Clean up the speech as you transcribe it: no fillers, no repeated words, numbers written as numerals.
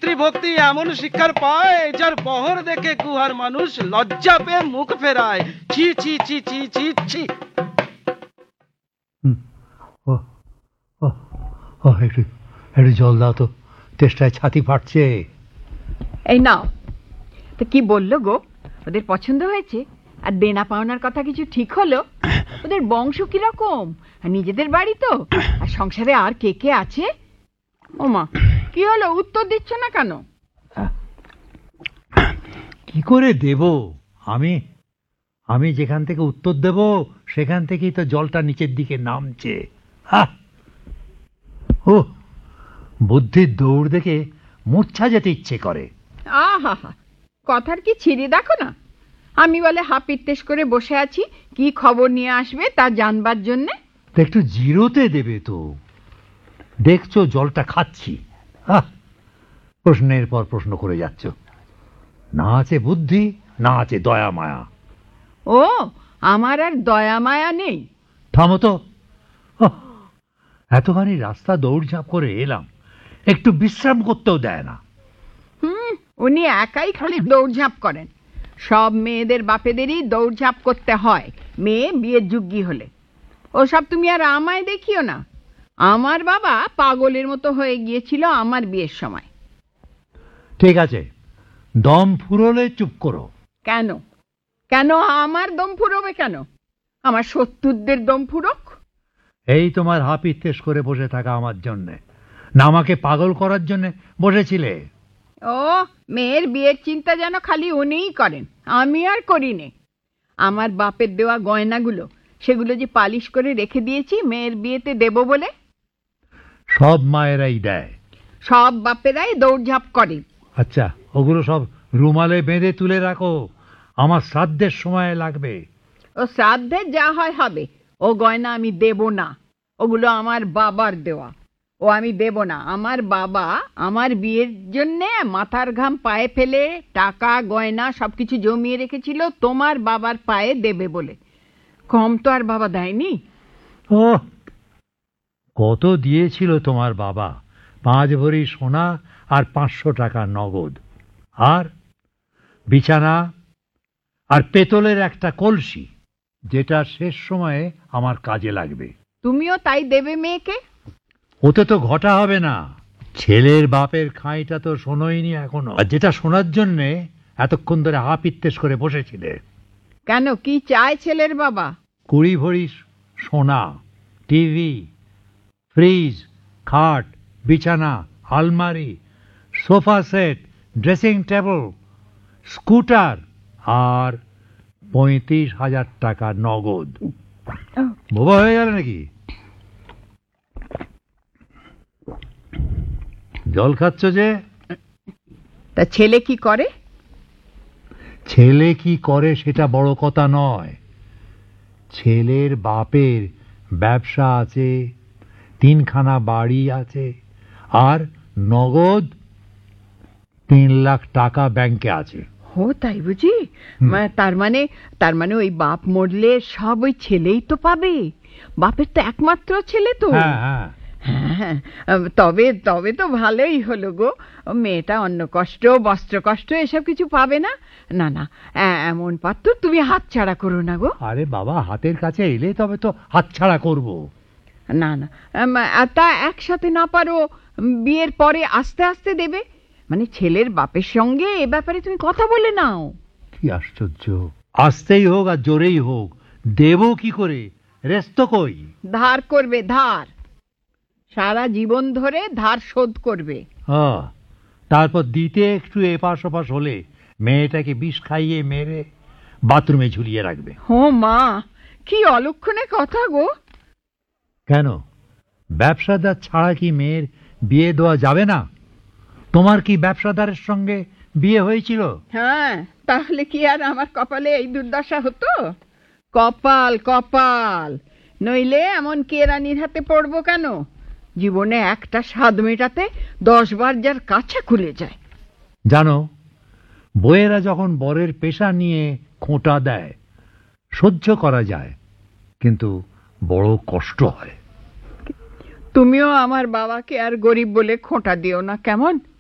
মাতৃভক্তি এমন শিক্ষার পায় যার বহর দেখে গুহার মানুষ লজ্জা পেয়ে মুখ ফেরায়। ছি ছি ছি ছি ছি ছি। একটু জল দাও তো, তেষ্টায় ছাতি ফাটছে। এই নাও। তো কি বললো গো? ওদের পছন্দ হয়েছে? আর দেনা পাওনার কথা কিছু ঠিক হলো? ওদের বংশ কিরকম? আর নিজেদের বাড়ি তো, আর সংসারে আর কে কে আছে? ওমা, কি হলো? উত্তর দিচ্ছ না কেন? কি করে দেব? আমি যেখান থেকে উত্তর দেব সেখান থেকেই তো জলটা নিচের দিকে নামছে। ও, বুদ্ধির দৌড় দেখে মূর্ছা যেতে ইচ্ছে করে। আহা, কথার কি ছিঁড়ে দেখো না। আমি বলে হাপিত্তেশ করে বসে আছি কি খবর নিয়ে আসবে তা জানবার জন্যে। একটু জিরোতে দেবে তো। দেখছো জলটা খাচ্ছি, প্রশ্নের পর প্রশ্ন করে যাচ্ছ। না আছে বুদ্ধি, না আছে দয়া মায়া। ও, আমার আর দয়া মায়া নেই। থামো তো। এতখানি রাস্তা দৌড়ঝাঁপ করে এলাম, একটু বিশ্রাম করতেও দেয় না। উনি একাই খালি দৌড়ঝাঁপ করেন। সব মেয়েদের বাপেদেরই দৌড়ঝাঁপ করতে হয় মেয়ে বিয়ের যোগ্যী হলে। ওসব তুমি আর আমায় দেখিও না। আমার বাবা পাগলের মতো হয়ে গিয়েছিল আমার বিয়ের সময়। ঠিক আছে, দম ফুরোলে চুপ করো। কেন কেন আমার দম ফুরোবে কেন? আমার শত্রুদের দম ফুরোক। এই তোমার হাপিত্তেশ করে বসে থাকা আমার জন্যে, না আমাকে পাগল করার জন্যে বসেছিলে? ও, মেয়ের বিয়ের চিন্তা যেন খালি উনিই করেন, আমি আর করি নে। আমার বাপের দেওয়া গয়নাগুলো, সেগুলো যে পালিশ করে রেখে দিয়েছি মেয়ের বিয়েতে দেব বলে। সব মায়েরাই দেয়। সব বাপেরাই দৌড়ঝাঁপ করে। আচ্ছা, ওগুলো সব রুমালে বেঁধে তুলে রাখো, আমার শ্রাদ্ধের সময় লাগবে। ও শ্রাদ্ধে যা হয় হবে, ও গয়না আমি দেব না। ওগুলো আমার বাবার দেওয়া, ও আমি দেব না। আমার বাবা আমার বিয়ের জন্যে মাথার ঘাম পায়ে ফেলে টাকা গয়না সবকিছু জমিয়ে রেখেছিল তোমার বাবার পায়ে দেবে বলে। কম তো আর বাবা দেয়নি। ও, কত দিয়েছিল তোমার বাবা? 5 ভরি সোনা আর 500 টাকা নগদ, আর বিছানা আর পেতলের একটা কলসি, যেটা শেষ সময়ে আমার কাজে লাগবে। তুমিও তাই দেবে মেয়েকে? ওতে তো ঘটা হবে না। ছেলের বাপের খাঁইটা তো শোনোইনি এখনো, আর যেটা শোনার জন্যে এতক্ষণ ধরে হাপিত্তেশ করে বসেছিলে। কেন, কি চায় ছেলের বাবা? 20 ভরি সোনা, টিভি, ফ্রিজ, খাট, বিছানা, আলমারি, sofa set, dressing table, scooter আর 35,000 টাকা নগদ। বোবা হয়ে গেল নাকি? জল খাচ্ছ যে? তা ছেলে কি করে? ছেলে কি করে সেটা বড় কথা নয়। ছেলের বাপের ব্যবসা আছে, 3খানা বাড়ি আছে, আর নগদ 3 লাখ টাকা ব্যাংকে আছে। ও তাই বুঝি? তার মানে ওই বাপ মরলে সব ওই ছেলেই তো পাবে। বাপের তো একমাত্র ছেলে তো। হ্যাঁ, হ্যাঁ, তবে তো ভালোই হলো গো। মেয়েটা অন্ন কষ্ট বস্ত্র কষ্ট এসব কিছু পাবে না। না না, এমন পাত্র তুমি হাতছাড়া করো না গো। আরে বাবা, হাতের কাছে এলে তবে তো হাতছাড়া করব। না না, তা একসাথে না পারো বিয়ের পরে আস্তে আস্তে দেবে। মানে ছেলের বাপের সঙ্গে এ ব্যাপারে তুমি কথা বলে নাও। কি আশ্চর্য! আস্তেই হোক আর জোরেই হোক, দেব কি করে? রেস্ত কই? ধার করবে, ধার। সারা জীবন ধরে ধার শোধ করবে। তারপর দিতে একটু এপাশ ওপাশ হলে মেয়েটাকে বিষ খাইয়ে মেরে বাথরুমে ঝুলিয়ে রাখবে। ও মা, কি অলক্ষণে কথা গো। কেন, ব্যবসাদার ছাড়া কি মেয়ের বিয়ে দেওয়া যাবে না? তোমার কি ব্যবসাদারের সঙ্গে বিয়ে হয়েছিল? হ্যাঁ, তাহলে কি আর আমার কপালে এই দুর্দশা হতো? কপাল কপাল, নইলে এমন কেরানির হাতে পড়বো কেন? জীবনে একটা স্বাদ মেটাতে 10 বার যার কাছে খুলে যায়। জানো, বউয়েরা যখন বরের পেশা নিয়ে খোঁটা দেয় সহ্য করা যায়, কিন্তু বড় কষ্ট হয়। তুমিও আমার বাবাকে আর গরিব বলে খোঁটা দিও না, কেমন?